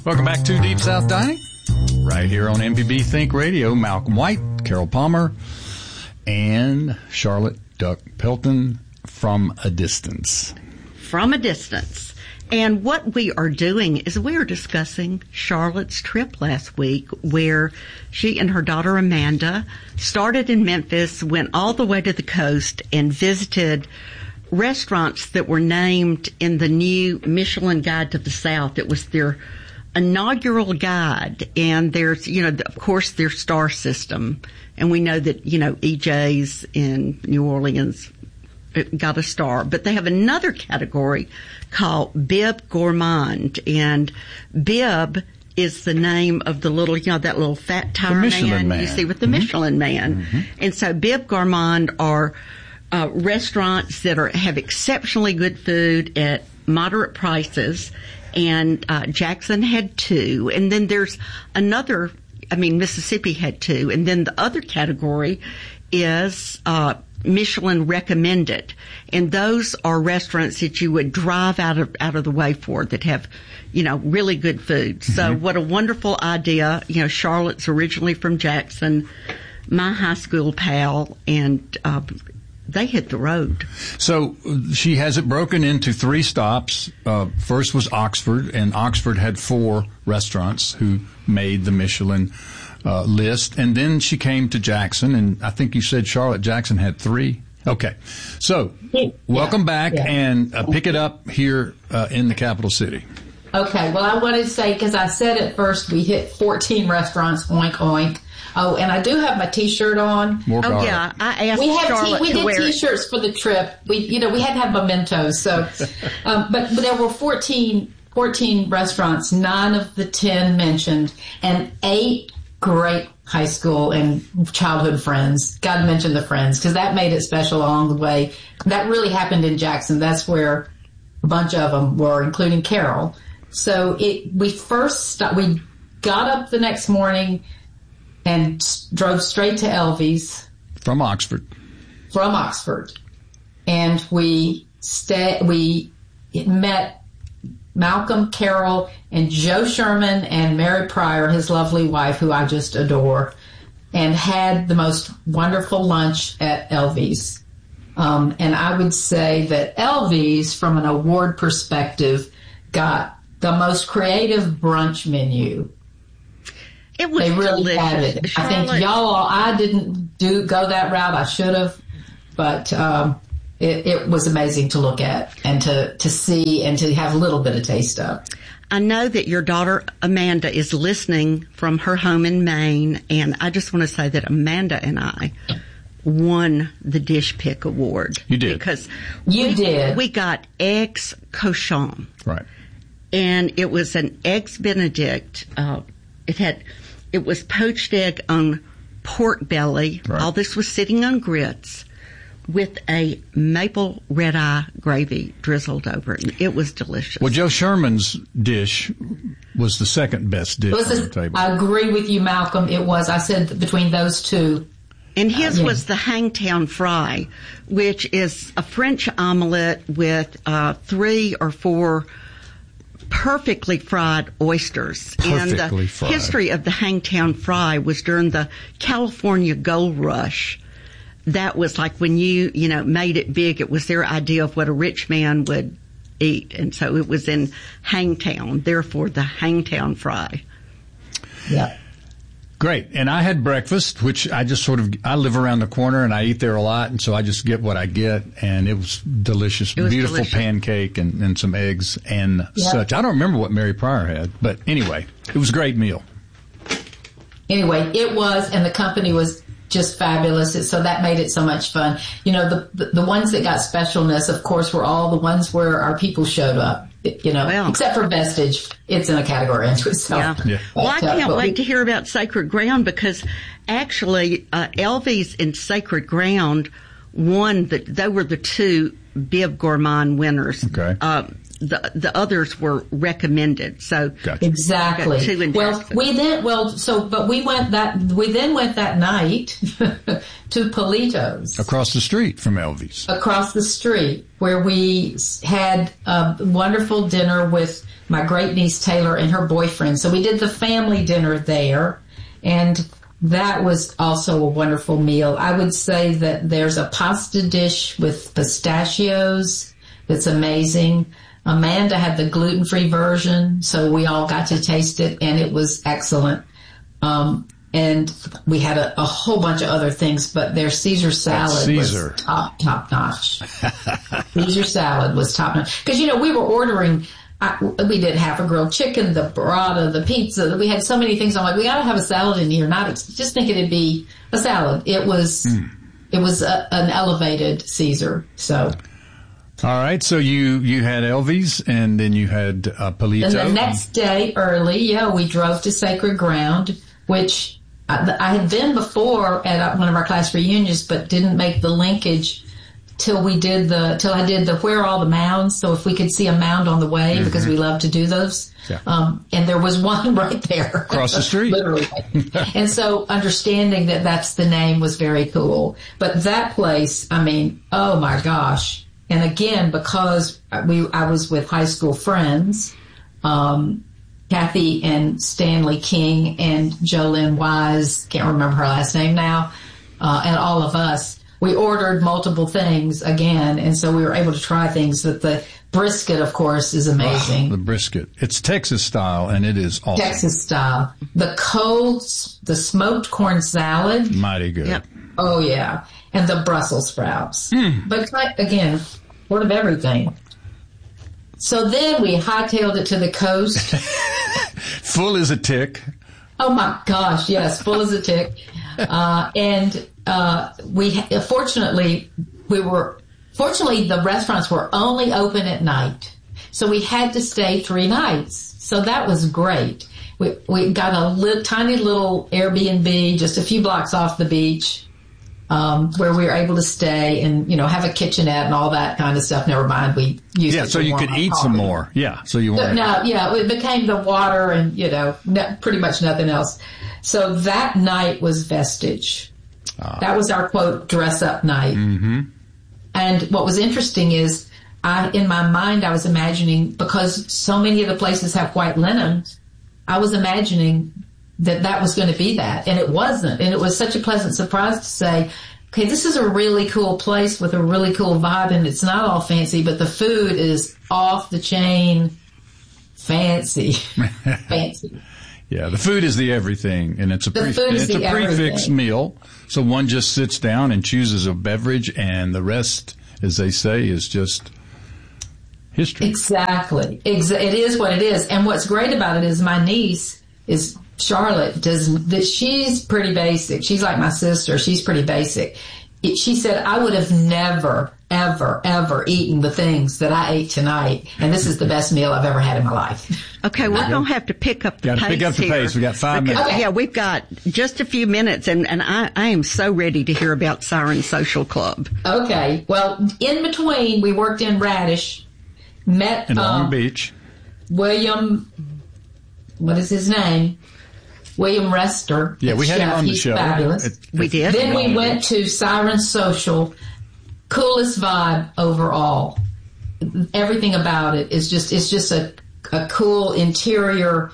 Welcome back to Deep South Dining, right here on MPB Think Radio. Malcolm White, Carol Palmer, and Charlotte Duck Pelton from a distance. From a distance. And what we are doing is we are discussing Charlotte's trip last week, where she and her daughter Amanda started in Memphis, went all the way to the coast, and visited restaurants that were named in the new Michelin Guide to the South. It was their inaugural guide, and there's, of course, their star system. And we know that, EJ's in New Orleans got a star, but they have another category called Bib Gourmand, and Bib is the name of the little, that little fat tire man you see with the Michelin Man. Mm-hmm. And so Bib Gourmand are restaurants that have exceptionally good food at moderate prices, and Jackson had 2, and then there's another. Mississippi had 2, and then the other category is Michelin recommended, and those are restaurants that you would drive out of the way for, that have, really good food. Mm-hmm. So what a wonderful idea. Charlotte's originally from Jackson, my high school pal, and they hit the road. So she has it broken into 3 stops. First was Oxford, and Oxford had 4 restaurants who made the Michelin list. And then she came to Jackson, and I think you said, Charlotte, Jackson had 3. Okay. So welcome back, and pick it up here in the capital city. Okay. Well, I wanted to say, because I said at first we hit 14 restaurants, oink, oink. Oh, and I do have my T-shirt on. More garlic. Yeah, I asked Charlotte we did T-shirts for the trip. We had to have mementos. So, but there were 14 restaurants, 9 of the 10 mentioned, and 8 great high school and childhood friends. Got to mention the friends, because that made it special along the way. That really happened in Jackson. That's where a bunch of them were, including Carol. So we got up the next morning and drove straight to Elvy's. From Oxford. And we met Malcolm, Carol, and Joe Sherman and Mary Pryor, his lovely wife, who I just adore, and had the most wonderful lunch at Elvy's. And I would say that Elvy's, from an award perspective, got the most creative brunch menu. It was They really delicious. had it. Charlotte, I think I didn't go that route. I should have, but it was amazing to look at and to see and to have a little bit of taste of. I know that your daughter Amanda is listening from her home in Maine, and I just want to say that Amanda and I won the Dish Pick Award. You did. Because we got eggs cochon. Right. And it was an eggs Benedict. It was poached egg on pork belly. Right. All this was sitting on grits with a maple red eye gravy drizzled over it. It was delicious. Well, Joe Sherman's dish was the second best dish on the table. I agree with you, Malcolm. It was. I said between those 2. And his was the Hangtown Fry, which is a French omelet with 3 or 4 perfectly fried oysters. And the history of the Hangtown Fry was during the California Gold Rush. That was like when you made it big, it was their idea of what a rich man would eat. And so it was in Hangtown, therefore the Hangtown Fry. Yeah. Great. And I had breakfast, which I just I live around the corner and I eat there a lot. And so I just get what I get. And it was delicious. Beautiful delicious. Pancake and some eggs and such. I don't remember what Mary Pryor had, but anyway, it was a great meal. Anyway, it was, and the company was just fabulous. So that made it so much fun. The ones that got specialness, of course, were all the ones where our people showed up. Except for Vestige. It's in a category unto itself. Yeah. Well, I can't wait to hear about Sacred Ground, because actually, Elvy's and Sacred Ground won they were the 2 Bib Gourmand winners. Okay. the others were recommended. So gotcha. Exactly. Well, we then went that night to Polito's across the street from Elvy's. Across the street, where we had a wonderful dinner with my great niece Taylor and her boyfriend. So we did the family dinner there, and that was also a wonderful meal. I would say that there's a pasta dish with pistachios that's amazing. Amanda had the gluten-free version, so we all got to taste it, and it was excellent. And we had a whole bunch of other things, but their Caesar salad was top notch. Caesar salad was top notch. Because, we were ordering, we did half a grilled chicken, the burrata, the pizza. We had so many things. I'm like, we got to have a salad in here, not just thinking it'd be a salad. It was an elevated Caesar. So. All right, so you had Elvies, and then you had Palito. And the next day early, we drove to Sacred Ground, which I had been before at one of our class reunions, but didn't make the linkage till I did the Where Are All the Mounds? So if we could see a mound on the way, because we love to do those. Yeah. And there was one right there. Across the street. Literally. And so understanding that that's the name was very cool. But that place, oh my gosh. And again, because I was with high school friends, Kathy and Stanley King and Jolynn Wise, can't remember her last name now, and all of us, we ordered multiple things again, and so we were able to try things. That the brisket, of course, is amazing. The brisket. It's Texas style, and it is awesome. Texas style. The smoked corn salad. Mighty good. Yep. Oh, yeah. And the Brussels sprouts. But again, sort of everything. So then we hightailed it to the coast. Full as a tick. Oh my gosh, yes, full as a tick. And fortunately the restaurants were only open at night. So we had to stay 3 nights. So that was great. We got a tiny little Airbnb just a few blocks off the beach. Where we were able to stay and, have a kitchenette and all that kind of stuff. Never mind, we used it so you could eat some more. Yeah, so you weren't. No, it became the water and, pretty much nothing else. So that night was Vestige. That was our, quote, dress-up night. Mm-hmm. And what was interesting is, in my mind, I was imagining, because so many of the places have white linen, I was imagining that was going to be that, and it wasn't. And it was such a pleasant surprise to say, okay, this is a really cool place with a really cool vibe, and it's not all fancy, but the food is off the chain fancy. Fancy. Yeah, the food is the everything, and it's a prefix meal. So one just sits down and chooses a beverage, and the rest, as they say, is just history. Exactly. It is what it is. And what's great about it is my niece is Charlotte she's pretty basic. She's like my sister. She's pretty basic. She said, I would have never, ever, ever eaten the things that I ate tonight, and this is the best meal I've ever had in my life. Okay, we're going to have to pick up the pace. Got to pick up the pace. We got 5 minutes. Okay. Yeah, we've got just a few minutes, and I am so ready to hear about Siren Social Club. Okay, well, in between, we worked in Radish, met in Long Beach. William, what is his name? William Rester. Yeah, we had him on the show. Fabulous. We did. Then we went to Siren Social. Coolest vibe overall. Everything about it is just a cool interior.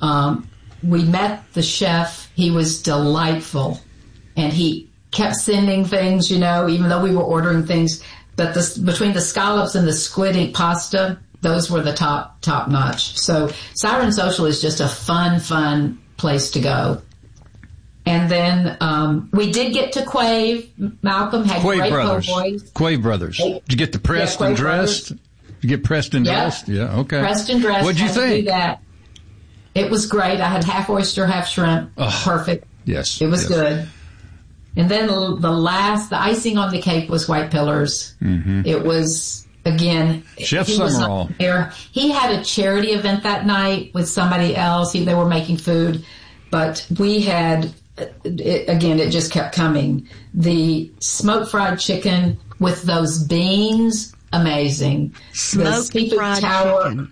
We met the chef. He was delightful, and he kept sending things, even though we were ordering things. But between the scallops and the squid ink pasta, those were the top notch. So Siren Social is just a fun place to go. And then we did get to Quave. Malcolm had great po' boys. Quave Brothers. Did you get the pressed and dressed? Did you get pressed and dressed? Yeah, okay. Pressed and dressed. What'd you think? Do that. It was great. I had half oyster, half shrimp. Oh, perfect. Yes. It was good. And then the icing on the cake was White Pillars. Mm-hmm. It was, again, Chef Summerall. He had a charity event that night with somebody else. They were making food, but we had, it just kept coming. The smoked fried chicken with those beans, amazing. Smoked fried chicken.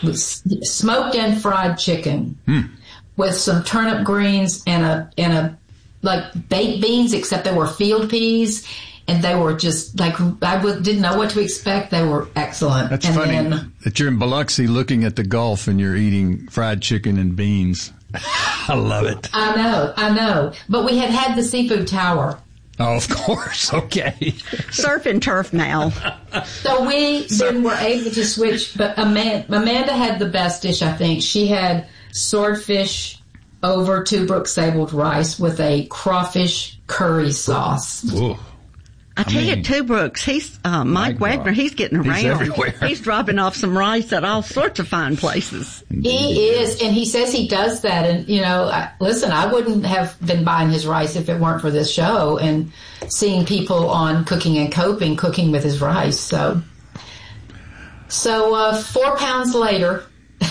Smoked and fried chicken with some turnip greens and a like baked beans, except they were field peas. and they were just like, didn't know what to expect. They were excellent. That's funny that you're in Biloxi looking at the Gulf and you're eating fried chicken and beans. I love it. I know. But we had the seafood tower. Oh, of course. Okay. Surf and turf now. So we then were able to switch, but Amanda had the best dish, I think. She had swordfish over Tuebrook sabled rice with a crawfish curry sauce. Ooh. I tell you, Tuebrook's, he's, Mike Wagner, he's getting around. He's everywhere. He's dropping off some rice at all sorts of fine places. He is, and he says he does that. And, listen, I wouldn't have been buying his rice if it weren't for this show and seeing people on Cooking and Coping cooking with his rice. So 4 pounds later.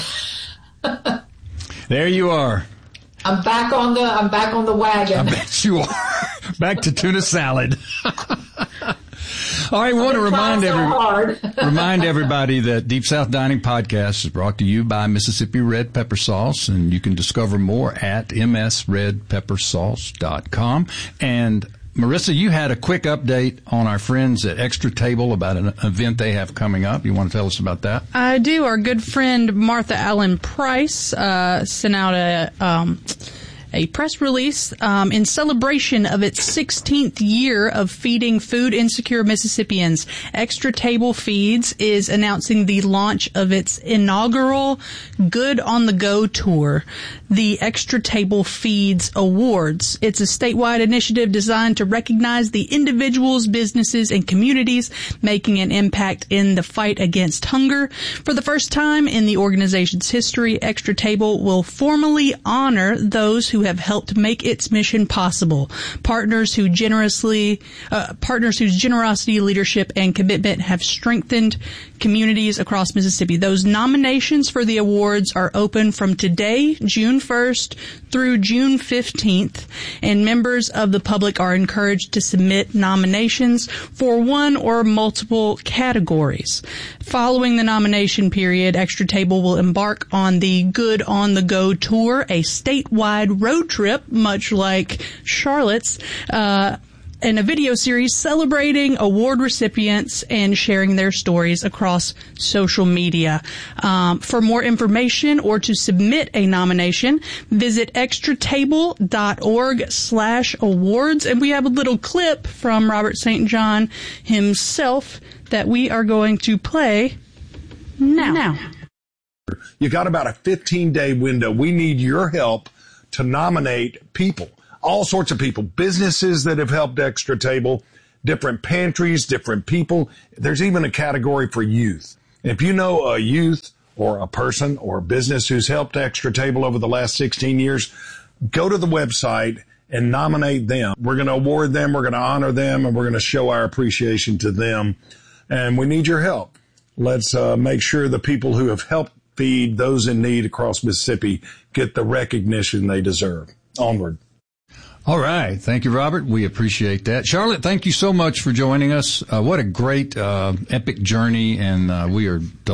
There you are. I'm back on the wagon. I bet you are. Back to tuna salad. All right, I want to remind everybody that Deep South Dining Podcast is brought to you by Mississippi Red Pepper Sauce, and you can discover more at msredpeppersauce.com. And Marissa, you had a quick update on our friends at Extra Table about an event they have coming up. You want to tell us about that? I do. Our good friend Martha Allen Price sent out a press release in celebration of its 16th year of feeding food insecure Mississippians. Extra Table Feeds is announcing the launch of its inaugural Good on the Go tour, the Extra Table Feeds Awards. It's a statewide initiative designed to recognize the individuals, businesses, and communities making an impact in the fight against hunger. For the first time in the organization's history, Extra Table will formally honor those who have helped make its mission possible. Partners whose generosity, leadership, and commitment have strengthened communities across Mississippi. Those nominations for the awards are open from today, June 1st, through June 15th, and members of the public are encouraged to submit nominations for one or multiple categories. Following the nomination period, Extra Table will embark on the Good on the Go tour, a statewide road trip, much like Charlotte's, in a video series celebrating award recipients and sharing their stories across social media. For more information or to submit a nomination, visit extratable.org/awards. And we have a little clip from Robert St. John himself that we are going to play now. You got about a 15-day window. We need your help to nominate people. All sorts of people, businesses that have helped Extra Table, different pantries, different people. There's even a category for youth. If you know a youth or a person or a business who's helped Extra Table over the last 16 years, go to the website and nominate them. We're going to award them, we're going to honor them, and we're going to show our appreciation to them. And we need your help. Let's make sure the people who have helped feed those in need across Mississippi get the recognition they deserve. Onward. All right. Thank you, Robert. We appreciate that. Charlotte, thank you so much for joining us. What a great, epic journey, and we are